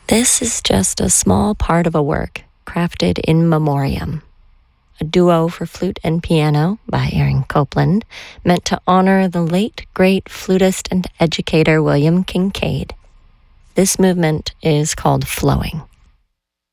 This is just a small part of a work crafted in memoriam, a duo for flute and piano by Aaron Copland, meant to honor the late, great flutist and educator William Kincaid. This movement is called Flowing.